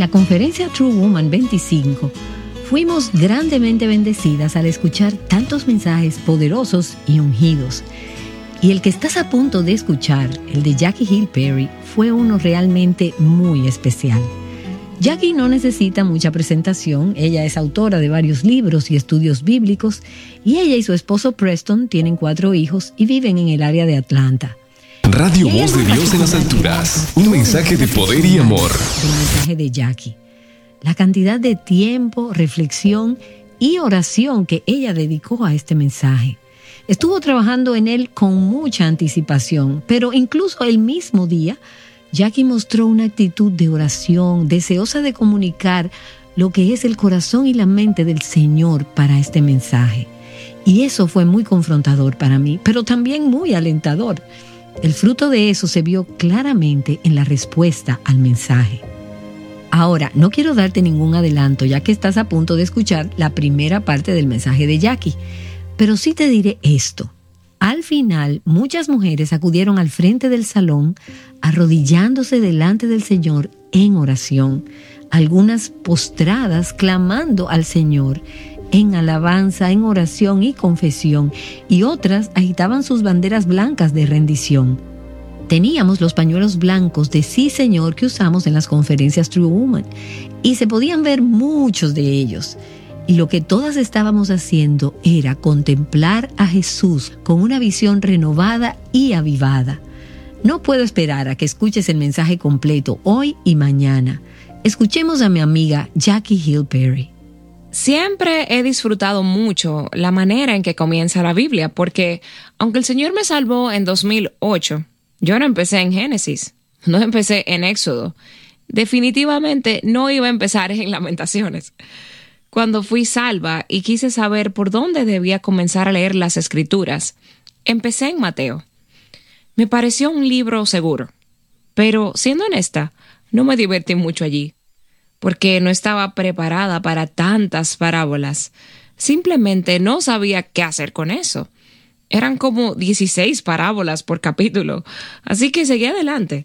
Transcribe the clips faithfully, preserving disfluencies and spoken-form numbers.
la conferencia True Woman veinticinco, fuimos grandemente bendecidas al escuchar tantos mensajes poderosos y ungidos. Y el que estás a punto de escuchar, el de Jackie Hill Perry, fue uno realmente muy especial. Jackie no necesita mucha presentación, ella es autora de varios libros y estudios bíblicos, y ella y su esposo Preston tienen cuatro hijos y viven en el área de Atlanta. Radio Voz de Dios en las alturas, un mensaje de poder y amor. El mensaje de Jackie. La cantidad de tiempo, reflexión y oración que ella dedicó a este mensaje. Estuvo trabajando en él con mucha anticipación, pero incluso el mismo día, Jackie mostró una actitud de oración, deseosa de comunicar lo que es el corazón y la mente del Señor para este mensaje. Y eso fue muy confrontador para mí, pero también muy alentador. El fruto de eso se vio claramente en la respuesta al mensaje. Ahora, no quiero darte ningún adelanto, ya que estás a punto de escuchar la primera parte del mensaje de Jackie, pero sí te diré esto. Al final, muchas mujeres acudieron al frente del salón, arrodillándose delante del Señor en oración, algunas postradas clamando al Señor en alabanza, en oración y confesión, y otras agitaban sus banderas blancas de rendición. Teníamos los pañuelos blancos de Sí Señor que usamos en las conferencias True Woman, y se podían ver muchos de ellos. Y lo que todas estábamos haciendo era contemplar a Jesús con una visión renovada y avivada. No puedo esperar a que escuches el mensaje completo hoy y mañana. Escuchemos a mi amiga Jackie Hill Perry. Siempre he disfrutado mucho la manera en que comienza la Biblia, porque aunque el Señor me salvó en dos mil ocho, yo no empecé en Génesis, no empecé en Éxodo. Definitivamente no iba a empezar en Lamentaciones. Cuando fui salva y quise saber por dónde debía comenzar a leer las Escrituras, empecé en Mateo. Me pareció un libro seguro, pero siendo honesta, no me divertí mucho allí, porque no estaba preparada para tantas parábolas. Simplemente no sabía qué hacer con eso. Eran como dieciséis parábolas por capítulo, así que seguí adelante.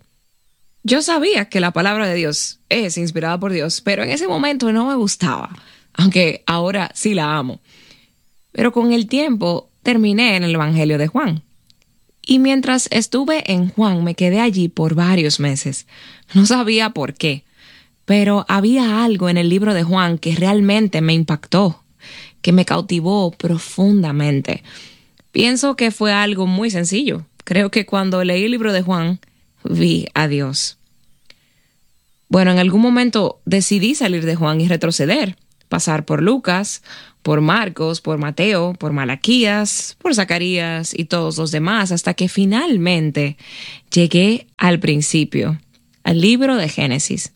Yo sabía que la palabra de Dios es inspirada por Dios, pero en ese momento no me gustaba, aunque ahora sí la amo. Pero con el tiempo terminé en el Evangelio de Juan. Y mientras estuve en Juan me quedé allí por varios meses. No sabía por qué, pero había algo en el libro de Juan que realmente me impactó, que me cautivó profundamente. Pienso que fue algo muy sencillo. Creo que cuando leí el libro de Juan, vi a Dios. Bueno, en algún momento decidí salir de Juan y retroceder. Pasar por Lucas, por Marcos, por Mateo, por Malaquías, por Zacarías y todos los demás, hasta que finalmente llegué al principio, al libro de Génesis.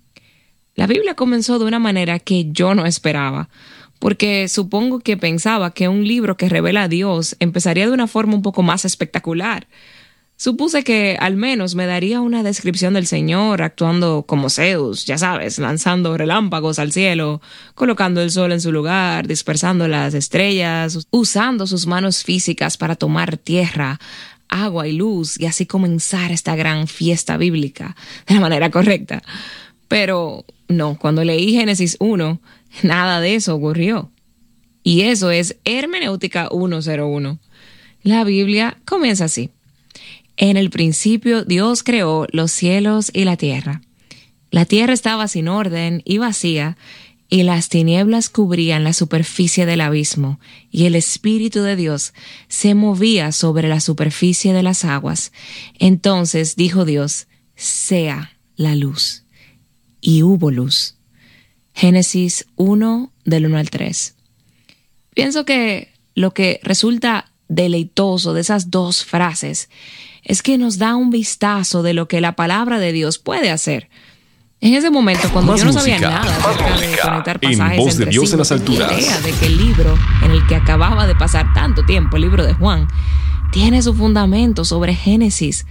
La Biblia comenzó de una manera que yo no esperaba, porque supongo que pensaba que un libro que revela a Dios empezaría de una forma un poco más espectacular. Supuse que al menos me daría una descripción del Señor actuando como Zeus, ya sabes, lanzando relámpagos al cielo, colocando el sol en su lugar, dispersando las estrellas, usando sus manos físicas para tomar tierra, agua y luz, y así comenzar esta gran fiesta bíblica de la manera correcta. Pero no, cuando leí Génesis uno, nada de eso ocurrió. Y eso es Hermenéutica ciento uno. La Biblia comienza así. En el principio Dios creó los cielos y la tierra. La tierra estaba sin orden y vacía, y las tinieblas cubrían la superficie del abismo, y el Espíritu de Dios se movía sobre la superficie de las aguas. Entonces dijo Dios, sea la luz. Y hubo luz. Génesis uno, del uno al tres. Pienso que lo que resulta deleitoso de esas dos frases es que nos da un vistazo de lo que la palabra de Dios puede hacer. En ese momento, cuando más yo no música, sabía nada acerca de conectar pasajes en Voz de entre Dios sí, en las no tenía alturas. idea de que el libro en el que acababa de pasar tanto tiempo, el libro de Juan, tiene su fundamento sobre Génesis.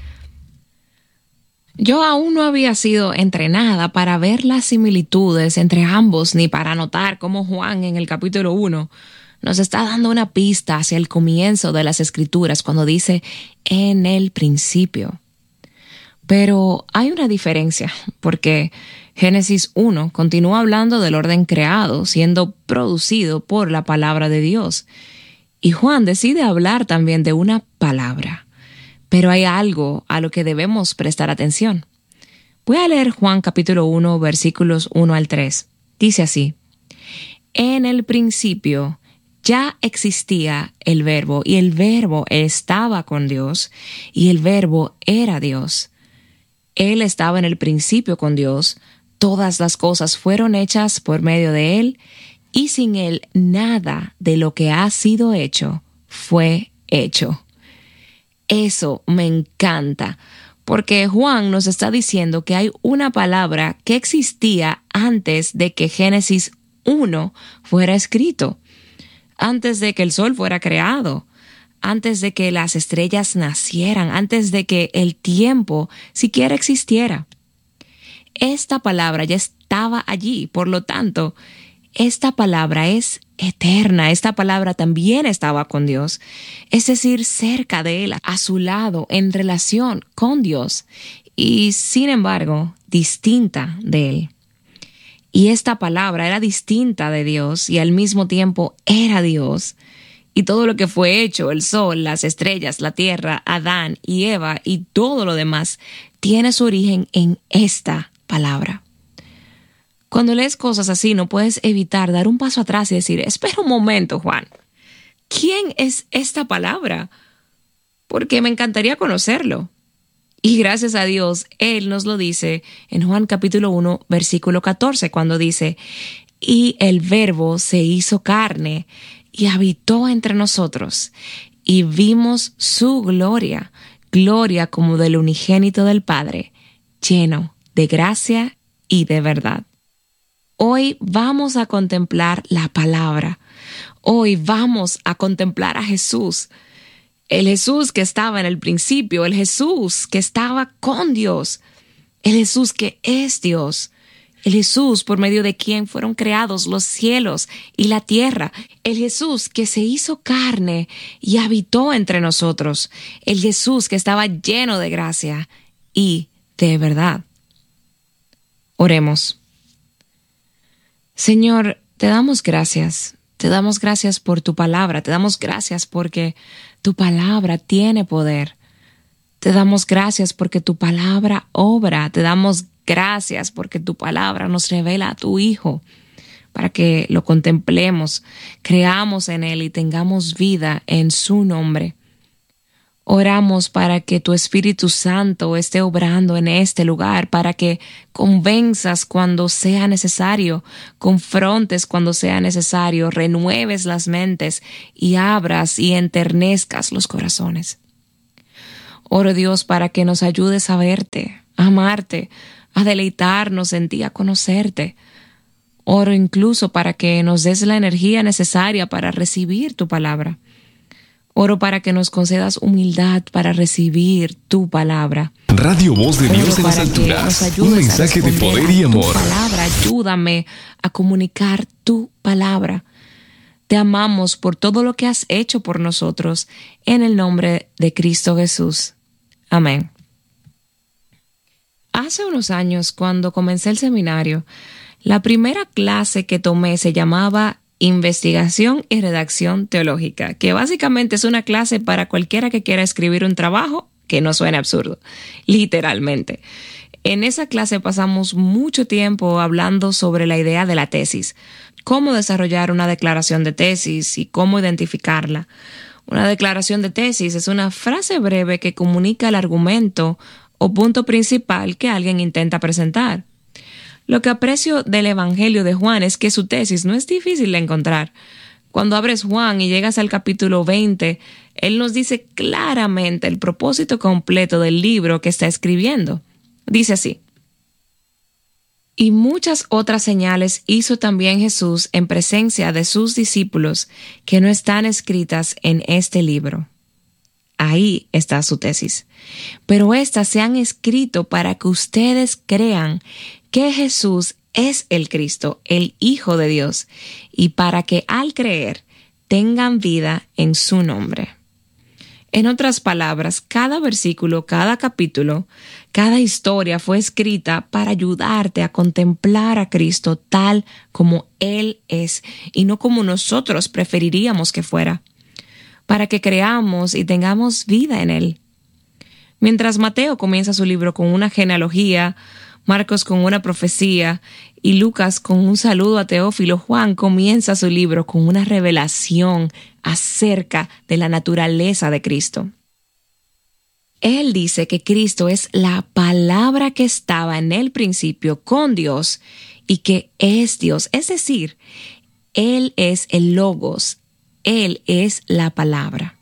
Yo aún no había sido entrenada para ver las similitudes entre ambos, ni para notar cómo Juan en el capítulo uno nos está dando una pista hacia el comienzo de las Escrituras cuando dice «en el principio». Pero hay una diferencia, porque Génesis uno continúa hablando del orden creado, siendo producido por la palabra de Dios. Y Juan decide hablar también de una palabra. Pero hay algo a lo que debemos prestar atención. Voy a leer Juan capítulo uno, versículos uno al tres. Dice así: En el principio ya existía el Verbo, y el Verbo estaba con Dios, y el Verbo era Dios. Él estaba en el principio con Dios. Todas las cosas fueron hechas por medio de Él, y sin Él nada de lo que ha sido hecho fue hecho. Eso me encanta, porque Juan nos está diciendo que hay una palabra que existía antes de que Génesis uno fuera escrito, antes de que el sol fuera creado, antes de que las estrellas nacieran, antes de que el tiempo siquiera existiera. Esta palabra ya estaba allí, por lo tanto, esta palabra es eterna. Esta palabra también estaba con Dios, es decir, cerca de Él, a su lado, en relación con Dios, y sin embargo, distinta de Él. Y esta palabra era distinta de Dios y al mismo tiempo era Dios. Y todo lo que fue hecho, el sol, las estrellas, la tierra, Adán y Eva y todo lo demás, tiene su origen en esta palabra. Cuando lees cosas así, no puedes evitar dar un paso atrás y decir: espera un momento, Juan, ¿quién es esta palabra? Porque me encantaría conocerlo. Y gracias a Dios, Él nos lo dice en Juan capítulo uno, versículo catorce, cuando dice: y el Verbo se hizo carne y habitó entre nosotros, y vimos su gloria, gloria como del unigénito del Padre, lleno de gracia y de verdad. Hoy vamos a contemplar la palabra. Hoy vamos a contemplar a Jesús. El Jesús que estaba en el principio, el Jesús que estaba con Dios, el Jesús que es Dios, el Jesús por medio de quien fueron creados los cielos y la tierra, el Jesús que se hizo carne y habitó entre nosotros, el Jesús que estaba lleno de gracia y de verdad. Oremos. Señor, te damos gracias, te damos gracias por tu palabra, te damos gracias porque tu palabra tiene poder. Te damos gracias porque tu palabra obra, te damos gracias porque tu palabra nos revela a tu Hijo, para que lo contemplemos, creamos en Él y tengamos vida en su nombre. Oramos para que tu Espíritu Santo esté obrando en este lugar, para que convenzas cuando sea necesario, confrontes cuando sea necesario, renueves las mentes y abras y enternezcas los corazones. Oro, Dios, para que nos ayudes a verte, a amarte, a deleitarnos en ti, a conocerte. Oro incluso para que nos des la energía necesaria para recibir tu palabra. Oro para que nos concedas humildad para recibir tu palabra. Radio Voz de Dios en las alturas. Un mensaje de poder y amor. Tu palabra, ayúdame a comunicar tu palabra. Te amamos por todo lo que has hecho por nosotros, en el nombre de Cristo Jesús. Amén. Hace unos años, cuando comencé el seminario, la primera clase que tomé se llamaba Investigación y Redacción Teológica, que básicamente es una clase para cualquiera que quiera escribir un trabajo que no suene absurdo, literalmente. En esa clase pasamos mucho tiempo hablando sobre la idea de la tesis, cómo desarrollar una declaración de tesis y cómo identificarla. Una declaración de tesis es una frase breve que comunica el argumento o punto principal que alguien intenta presentar. Lo que aprecio del Evangelio de Juan es que su tesis no es difícil de encontrar. Cuando abres Juan y llegas al capítulo veinte, él nos dice claramente el propósito completo del libro que está escribiendo. Dice así: y muchas otras señales hizo también Jesús en presencia de sus discípulos que no están escritas en este libro. Ahí está su tesis. Pero estas se han escrito para que ustedes crean que Jesús es el Cristo, el Hijo de Dios, y para que al creer tengan vida en su nombre. En otras palabras, cada versículo, cada capítulo, cada historia fue escrita para ayudarte a contemplar a Cristo tal como Él es y no como nosotros preferiríamos que fuera, para que creamos y tengamos vida en Él. Mientras Mateo comienza su libro con una genealogía, Marcos con una profecía y Lucas con un saludo a Teófilo, Juan comienza su libro con una revelación acerca de la naturaleza de Cristo. Él dice que Cristo es la palabra que estaba en el principio con Dios y que es Dios, es decir, Él es el Logos, Él es la palabra.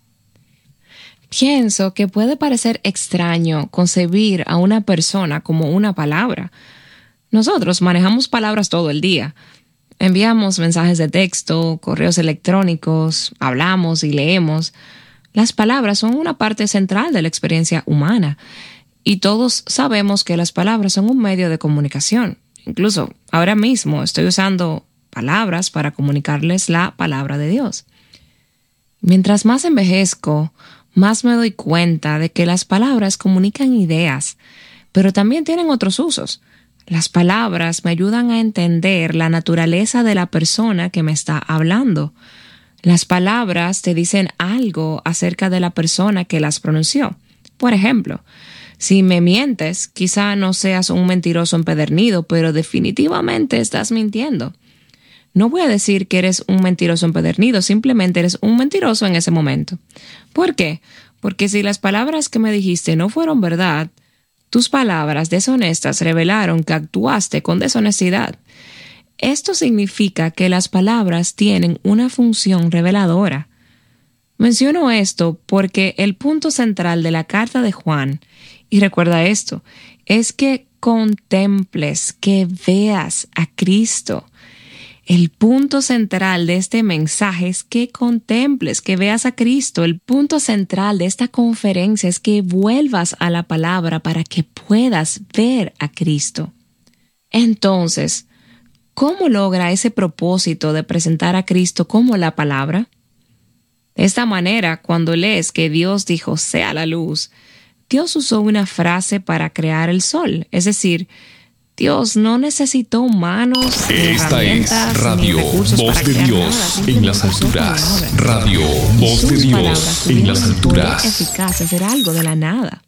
Pienso que puede parecer extraño concebir a una persona como una palabra. Nosotros manejamos palabras todo el día. Enviamos mensajes de texto, correos electrónicos, hablamos y leemos. Las palabras son una parte central de la experiencia humana y todos sabemos que las palabras son un medio de comunicación. Incluso ahora mismo estoy usando palabras para comunicarles la palabra de Dios. Mientras más envejezco, más me doy cuenta de que las palabras comunican ideas, pero también tienen otros usos. Las palabras me ayudan a entender la naturaleza de la persona que me está hablando. Las palabras te dicen algo acerca de la persona que las pronunció. Por ejemplo, si me mientes, quizá no seas un mentiroso empedernido, pero definitivamente estás mintiendo. No voy a decir que eres un mentiroso empedernido, simplemente eres un mentiroso en ese momento. ¿Por qué? Porque si las palabras que me dijiste no fueron verdad, tus palabras deshonestas revelaron que actuaste con deshonestidad. Esto significa que las palabras tienen una función reveladora. Menciono esto porque el punto central de la carta de Juan, y recuerda esto, es que contemples, que veas a Cristo. El punto central de este mensaje es que contemples, que veas a Cristo. El punto central de esta conferencia es que vuelvas a la palabra para que puedas ver a Cristo. Entonces, ¿cómo logra ese propósito de presentar a Cristo como la palabra? De esta manera, cuando lees que Dios dijo sea la luz, Dios usó una frase para crear el sol, es decir, Dios no necesitó manos, Esta es Radio Voz de Dios en las alturas. Radio Voz de Dios en las alturas. Eficaz hacer algo de la nada.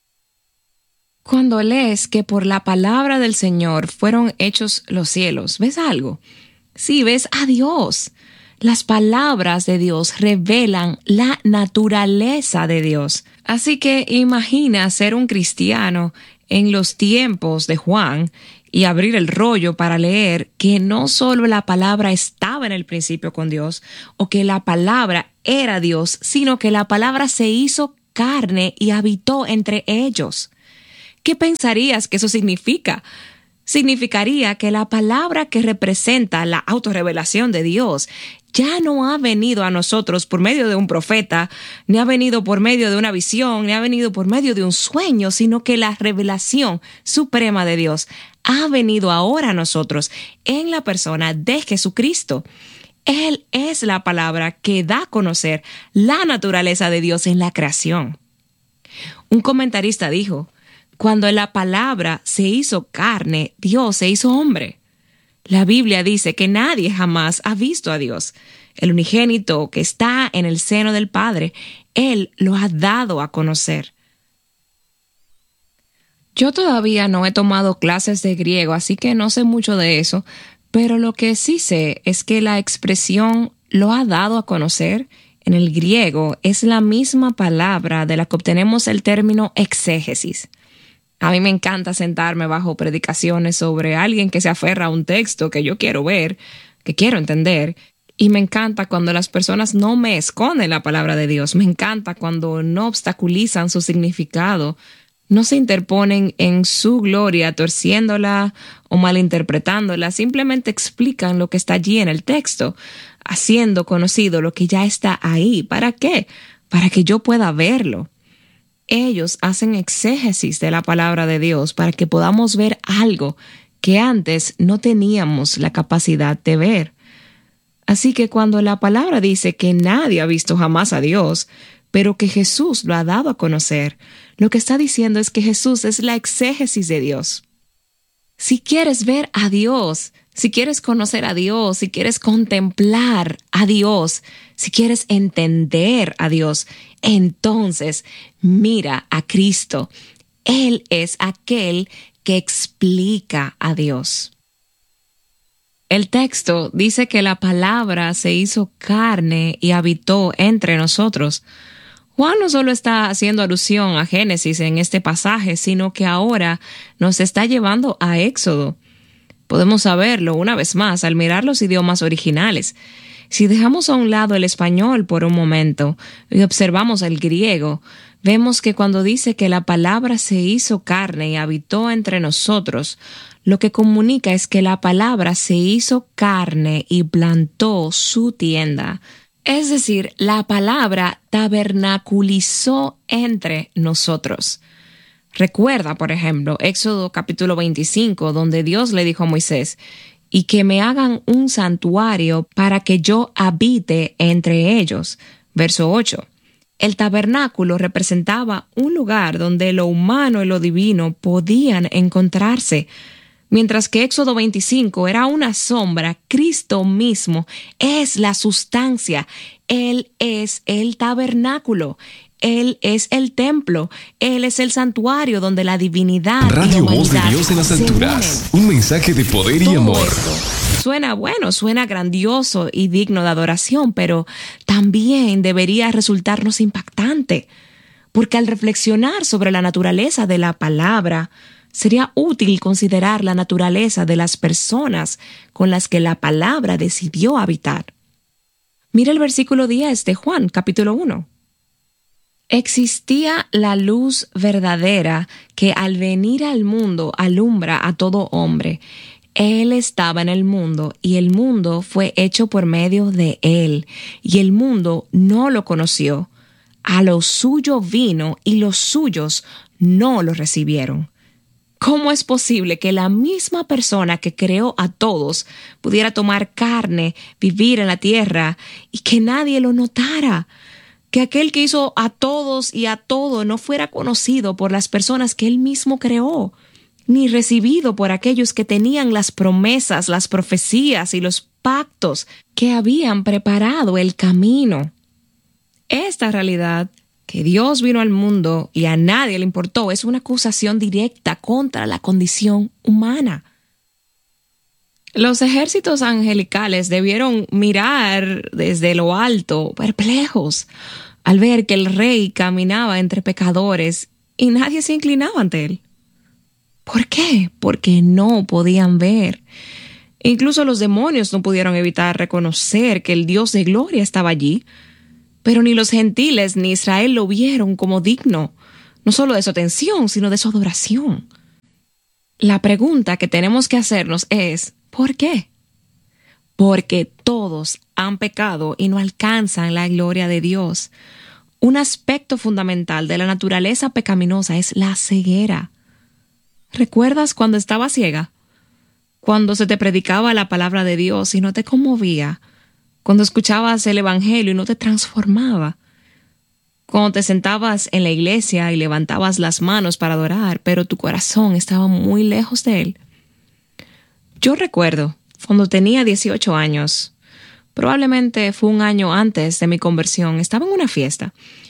Cuando lees que por la palabra del Señor fueron hechos los cielos, ¿ves algo? Sí, ves a Dios. Las palabras de Dios revelan la naturaleza de Dios. Así que imagina ser un cristiano en los tiempos de Juan y abrir el rollo para leer que no solo la palabra estaba en el principio con Dios o que la palabra era Dios, sino que la palabra se hizo carne y habitó entre ellos. ¿Qué pensarías que eso significa? Significaría que la palabra que representa la autorrevelación de Dios ya no ha venido a nosotros por medio de un profeta, ni ha venido por medio de una visión, ni ha venido por medio de un sueño, sino que la revelación suprema de Dios ha venido ahora a nosotros en la persona de Jesucristo. Él es la palabra que da a conocer la naturaleza de Dios en la creación. Un comentarista dijo, cuando la palabra se hizo carne, Dios se hizo hombre. La Biblia dice que nadie jamás ha visto a Dios. El unigénito que está en el seno del Padre, Él lo ha dado a conocer. Yo todavía no he tomado clases de griego, así que no sé mucho de eso, pero lo que sí sé es que la expresión lo ha dado a conocer en el griego es la misma palabra de la que obtenemos el término exégesis. A mí me encanta sentarme bajo predicaciones sobre alguien que se aferra a un texto que yo quiero ver, que quiero entender, y me encanta cuando las personas no me esconden la palabra de Dios. Me encanta cuando no obstaculizan su significado, no se interponen en su gloria torciéndola o malinterpretándola, simplemente explican lo que está allí en el texto, haciendo conocido lo que ya está ahí. ¿Para qué? Para que yo pueda verlo. Ellos hacen exégesis de la palabra de Dios para que podamos ver algo que antes no teníamos la capacidad de ver. Así que cuando la palabra dice que nadie ha visto jamás a Dios, pero que Jesús lo ha dado a conocer. Lo que está diciendo es que Jesús es la exégesis de Dios. Si quieres ver a Dios, si quieres conocer a Dios, si quieres contemplar a Dios, si quieres entender a Dios, entonces mira a Cristo. Él es aquel que explica a Dios. El texto dice que la palabra se hizo carne y habitó entre nosotros. Juan no solo está haciendo alusión a Génesis en este pasaje, sino que ahora nos está llevando a Éxodo. Podemos saberlo una vez más al mirar los idiomas originales. Si dejamos a un lado el español por un momento y observamos el griego, vemos que cuando dice que la palabra se hizo carne y habitó entre nosotros, lo que comunica es que la palabra se hizo carne y plantó su tienda. Es decir, la palabra tabernaculizó entre nosotros. Recuerda, por ejemplo, Éxodo capítulo veinticinco, donde Dios le dijo a Moisés, y que me hagan un santuario para que yo habite entre ellos. Verso ocho. El tabernáculo representaba un lugar donde lo humano y lo divino podían encontrarse. Mientras que Éxodo veinticinco era una sombra, Cristo mismo es la sustancia. Él es el tabernáculo. Él es el templo. Él es el santuario donde la divinidad Radio y la Voz de humanidad Dios en las se alturas. unen. Un mensaje de poder y Todo amor. esto suena bueno, suena grandioso y digno de adoración, pero también debería resultarnos impactante, porque al reflexionar sobre la naturaleza de la palabra, sería útil considerar la naturaleza de las personas con las que la palabra decidió habitar. Mira el versículo diez de Juan, capítulo uno. Existía la luz verdadera que al venir al mundo alumbra a todo hombre. Él estaba en el mundo y el mundo fue hecho por medio de él, y el mundo no lo conoció. A lo suyo vino y los suyos no lo recibieron. ¿Cómo es posible que la misma persona que creó a todos pudiera tomar carne, vivir en la tierra y que nadie lo notara? Que aquel que hizo a todos y a todo no fuera conocido por las personas que él mismo creó, ni recibido por aquellos que tenían las promesas, las profecías y los pactos que habían preparado el camino. Esta realidad, que Dios vino al mundo y a nadie le importó, es una acusación directa contra la condición humana. Los ejércitos angelicales debieron mirar desde lo alto, perplejos, al ver que el rey caminaba entre pecadores y nadie se inclinaba ante él. ¿Por qué? Porque no podían ver. Incluso los demonios no pudieron evitar reconocer que el Dios de gloria estaba allí. Pero ni los gentiles ni Israel lo vieron como digno, no solo de su atención, sino de su adoración. La pregunta que tenemos que hacernos es, ¿por qué? Porque todos han pecado y no alcanzan la gloria de Dios. Un aspecto fundamental de la naturaleza pecaminosa es la ceguera. ¿Recuerdas cuando estabas ciega? Cuando se te predicaba la palabra de Dios y no te conmovía. Cuando escuchabas el evangelio y no te transformaba. Cuando te sentabas en la iglesia y levantabas las manos para adorar, pero tu corazón estaba muy lejos de él. Yo recuerdo, cuando tenía dieciocho años, probablemente fue un año antes de mi conversión, estaba en una fiesta